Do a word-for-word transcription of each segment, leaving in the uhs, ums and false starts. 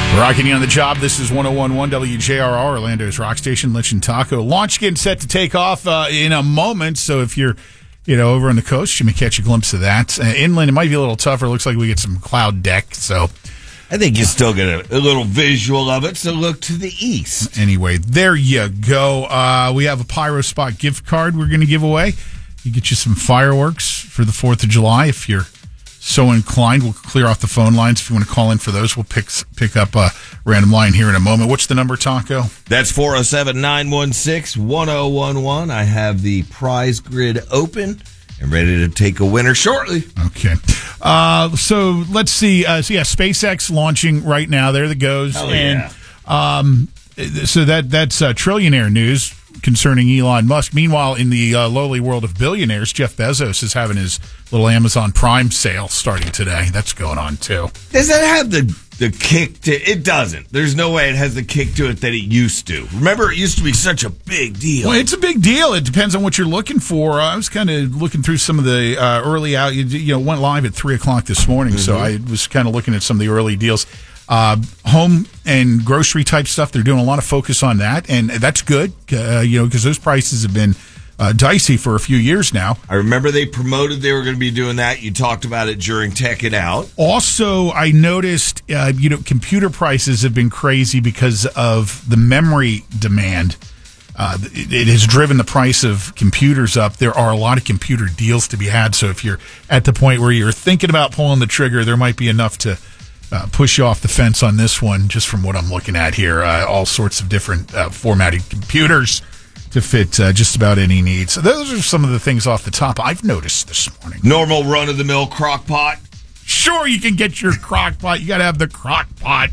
Rocking you on the job. This is one oh one point one W J R R, Orlando's rock station. Lynch and Taco. Launch getting set to take off uh, in a moment. So if you're, you know, over on the coast, you may catch a glimpse of that. Uh, inland, it might be a little tougher. Looks like we get some cloud deck. So I think you still get a, a little visual of it. So look to the east. Anyway, there you go. Uh, we have a Pyro Spot gift card we're going to give away. You get you some fireworks for the fourth of July if you're so inclined. We'll clear off the phone lines. If you want to call in for those, we'll pick pick up a random line here in a moment. What's the number, Taco? That's four oh seven, nine one six, one oh one one. I have the prize grid open and ready to take a winner shortly. Okay. Uh, so let's see. Uh, so yeah, SpaceX launching right now. There the goes. Hell and yeah. um, so that that's uh, trillionaire news concerning Elon Musk. Meanwhile, in the uh, lowly world of billionaires, Jeff Bezos is having his little Amazon Prime sale starting today. That's going on too. Does that have the the kick to it? Doesn't. There's no way it has the kick to it that it used to. Remember, it used to be such a big deal. Well, it's a big deal. It depends on what you're looking for. I was kind of looking through some of the uh, early out. You, you know, went live at three o'clock this morning, mm-hmm. so I was kind of looking at some of the early deals. Uh, home and grocery type stuff. They're doing a lot of focus on that, and that's good. Uh, you know, because those prices have been uh, dicey for a few years now. I remember they promoted they were going to be doing that. You talked about it during Tech It Out. Also, I noticed, uh, you know, computer prices have been crazy because of the memory demand. Uh, it, it has driven the price of computers up. There are a lot of computer deals to be had. So if you're at the point where you're thinking about pulling the trigger, there might be enough to Uh, push you off the fence on this one, just from what I'm looking at here. Uh, all sorts of different uh, formatted computers to fit uh, just about any need. So those are some of the things off the top I've noticed this morning. Normal run-of-the-mill crock pot. Sure, you can get your crock pot. You got to have the crock pot.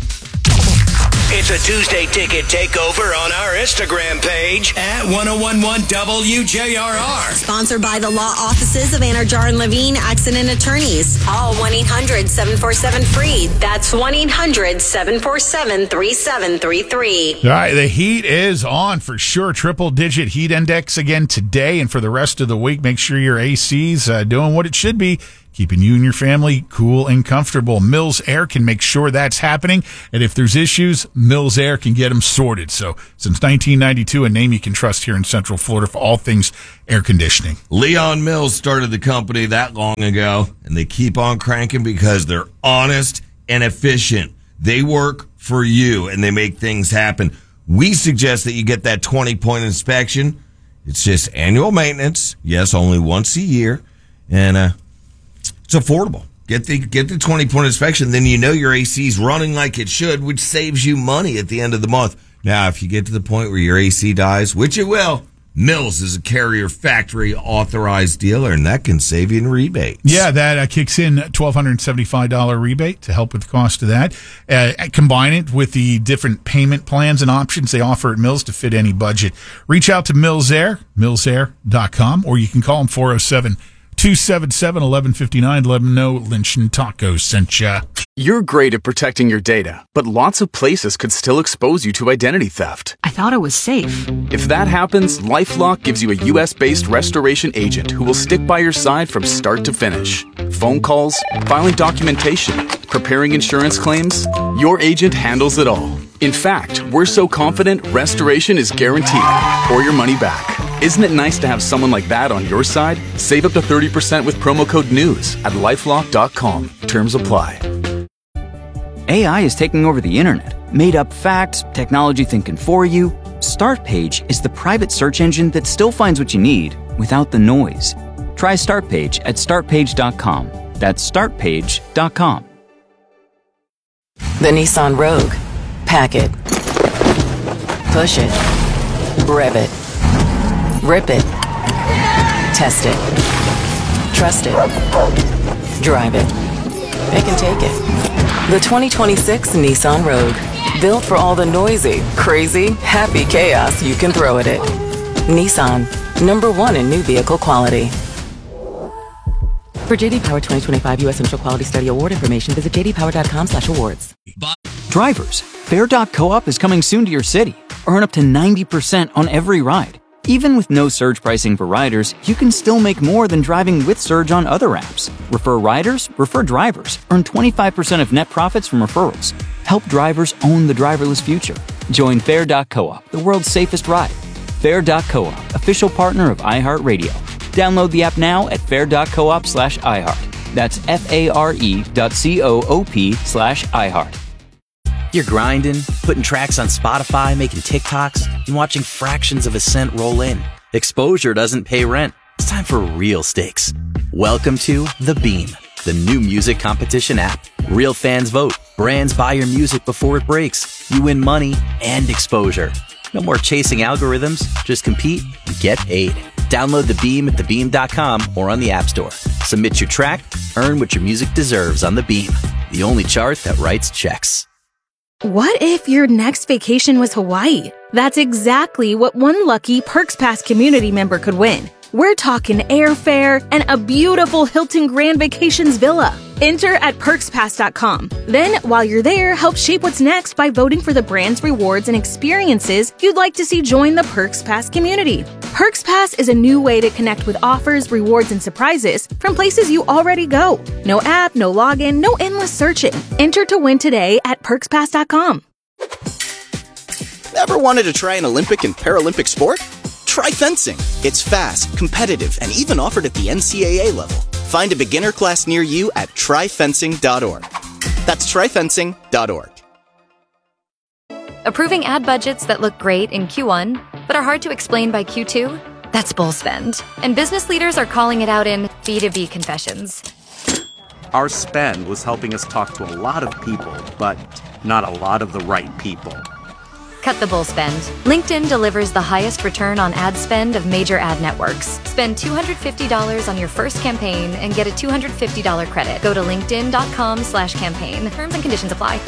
It's a Tuesday Ticket Takeover on our Instagram page at one oh one point one W J R R. Sponsored by the law offices of Anarjar and Levine Accident Attorneys. Call one eight hundred seven four seven free. That's one eight hundred seven four seven three seven three three. All right, the heat is on for sure. Triple-digit heat index again today and for the rest of the week. Make sure your A C's uh, doing what it should be, keeping you and your family cool and comfortable. Mills Air can make sure that's happening. And if there's issues, Mills Air can get them sorted. So since nineteen ninety-two, a name you can trust here in Central Florida for all things air conditioning. Leon Mills started the company that long ago, and they keep on cranking because they're honest and efficient. They work for you, and they make things happen. We suggest that you get that twenty-point inspection. It's just annual maintenance. Yes, only once a year. And, uh, it's affordable. Get the get the twenty-point inspection, then you know your A C's running like it should, which saves you money at the end of the month. Now, if you get to the point where your A C dies, which it will, Mills is a Carrier Factory authorized dealer, and that can save you in rebates. Yeah, that uh, kicks in one thousand two hundred seventy-five dollars rebate to help with the cost of that. Uh, combine it with the different payment plans and options they offer at Mills to fit any budget. Reach out to Mills Air, mills air dot com, or you can call them four oh seven, two seven seven, one one five nine. Let them know Lynch and Taco sent ya. You're great at protecting your data, but lots of places could still expose you to identity theft. I thought it was safe. If that happens, LifeLock gives you a U S-based restoration agent who will stick by your side from start to finish. Phone calls, filing documentation, preparing insurance claims, your agent handles it all. In fact, we're so confident restoration is guaranteed or your money back. Isn't it nice to have someone like that on your side? Save up to thirty percent with promo code NEWS at lifelock dot com. Terms apply. A I is taking over the internet. Made up facts, technology thinking for you. Startpage is the private search engine that still finds what you need without the noise. Try Startpage at start page dot com. That's start page dot com. The Nissan Rogue. Pack it. Push it. Rev it. Rip it. Test it. Trust it. Drive it. It can take it. The twenty twenty-six Nissan Rogue. Built for all the noisy, crazy, happy chaos you can throw at it. Nissan. Number one in new vehicle quality. For J D Power twenty twenty-five U S Initial Quality Study Award information, visit j d power dot com slash awards. Drivers, Fair dot co-op is coming soon to your city. Earn up to ninety percent on every ride. Even with no surge pricing for riders, you can still make more than driving with Surge on other apps. Refer riders, refer drivers. Earn twenty-five percent of net profits from referrals. Help drivers own the driverless future. Join Fair dot coop, the world's safest ride. Fair dot coop, official partner of iHeartRadio. Download the app now at fair dot coop slash iHeart. That's F-A-R-E dot C-O-O-P slash iHeart. You're grinding, putting tracks on Spotify, making TikToks, and watching fractions of a cent roll in. Exposure doesn't pay rent. It's time for real stakes. Welcome to The Beam, the new music competition app. Real fans vote. Brands buy your music before it breaks. You win money and exposure. No more chasing algorithms. Just compete and get paid. Download The Beam at the beam dot com or on the App Store. Submit your track. Earn what your music deserves on The Beam, the only chart that writes checks. What if your next vacation was Hawaii? That's exactly what one lucky Perks Pass community member could win. We're talking airfare and a beautiful Hilton Grand Vacations villa. Enter at perks pass dot com. Then, while you're there, help shape what's next by voting for the brand's rewards and experiences you'd like to see join the Perks Pass community. Perks Pass is a new way to connect with offers, rewards, and surprises from places you already go. No app, no login, no endless searching. Enter to win today at perks pass dot com. Ever wanted to try an Olympic and Paralympic sport? Try fencing. It's fast, competitive, and even offered at the N C A A level. Find a beginner class near you at try fencing dot org. That's try fencing dot org. Approving ad budgets that look great in Q one, but are hard to explain by Q two? That's bull spend. And business leaders are calling it out in B two B confessions. Our spend was helping us talk to a lot of people, but not a lot of the right people. Cut the bull spend. LinkedIn delivers the highest return on ad spend of major ad networks. Spend two hundred fifty dollars on your first campaign and get a two hundred fifty dollars credit. Go to linkedin dot com slash campaign. Terms and conditions apply.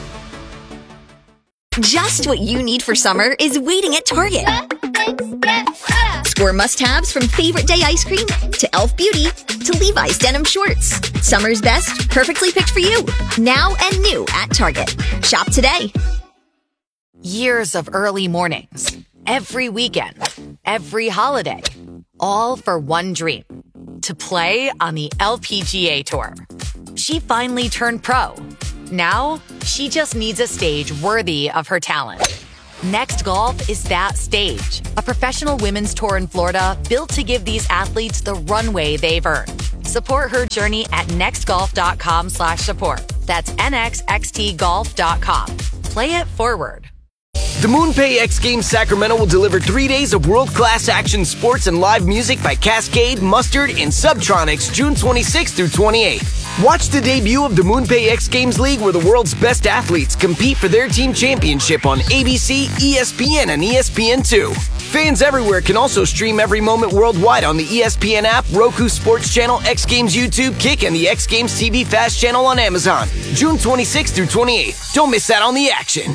Just what you need for summer is waiting at Target. Score must-haves from Favorite Day ice cream to e l f Beauty to Levi's denim shorts. Summer's best, perfectly picked for you. Now and new at Target. Shop today. Years of early mornings, every weekend, every holiday, all for one dream, to play on the L P G A Tour. She finally turned pro. Now, she just needs a stage worthy of her talent. Next Golf is that stage, a professional women's tour in Florida built to give these athletes the runway they've earned. Support her journey at next golf dot com slash support. That's N X X T golf dot com. Play it forward. The MoonPay X Games Sacramento will deliver three days of world-class action sports and live music by Cascade, Mustard, and Subtronics June twenty-sixth through twenty-eighth. Watch the debut of the MoonPay X Games League, where the world's best athletes compete for their team championship on A B C, E S P N, and E S P N two. Fans everywhere can also stream every moment worldwide on the E S P N app, Roku Sports Channel, X Games YouTube, Kick, and the X Games T V Fast Channel on Amazon. June twenty-sixth through twenty-eighth. Don't miss out on the action.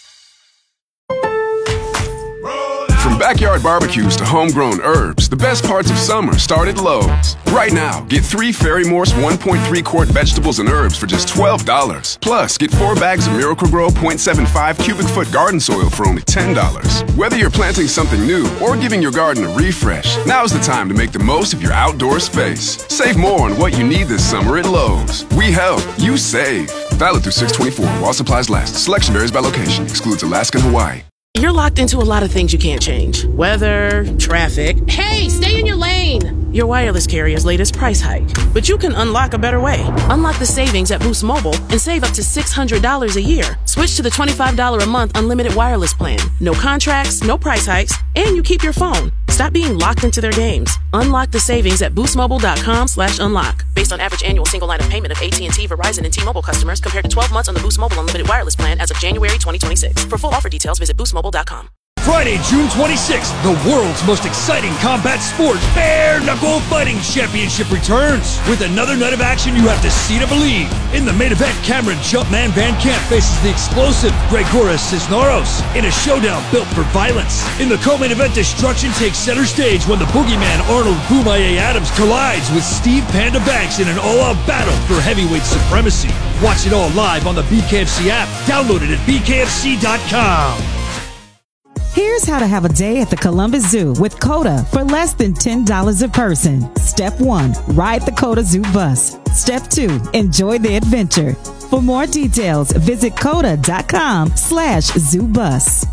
From backyard barbecues to homegrown herbs, the best parts of summer start at Lowe's. Right now, get three Ferry Morse one point three quart vegetables and herbs for just twelve dollars. Plus, get four bags of Miracle-Gro point seven five cubic foot garden soil for only ten dollars. Whether you're planting something new or giving your garden a refresh, now's the time to make the most of your outdoor space. Save more on what you need this summer at Lowe's. We help, you save. Valid through six twenty-four while supplies last. Selection varies by location. Excludes Alaska and Hawaii. You're locked into a lot of things you can't change. Weather, traffic. Hey, stay in your lane! Your wireless carrier's latest price hike. But you can unlock a better way. Unlock the savings at Boost Mobile and save up to six hundred dollars a year. Switch to the twenty-five dollars a month unlimited wireless plan. No contracts, no price hikes, and you keep your phone. Stop being locked into their games. Unlock the savings at boost mobile dot com slash unlock. Based on average annual single line of payment of A T and T, Verizon, and T-Mobile customers compared to twelve months on the Boost Mobile unlimited wireless plan as of January twenty twenty-six. For full offer details, visit boost mobile dot com. Friday, June twenty-sixth, the world's most exciting combat sport, Bare Knuckle Fighting Championship returns. With another night of action you have to see to believe. In the main event, Cameron Jumpman Van Camp faces the explosive Gregoris Cisneros in a showdown built for violence. In the co-main event, destruction takes center stage when the boogeyman Arnold Boomaye Adams collides with Steve Panda Banks in an all-out battle for heavyweight supremacy. Watch it all live on the B K F C app. Download it at b k f c dot com. Here's how to have a day at the Columbus Zoo with COTA for less than ten dollars a person. Step one, ride the COTA Zoo bus. Step two, enjoy the adventure. For more details, visit coda.com slash zoobus.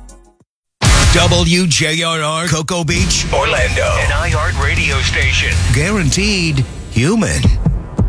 W J R R Cocoa Beach, Orlando. An iHeart radio station. Guaranteed human.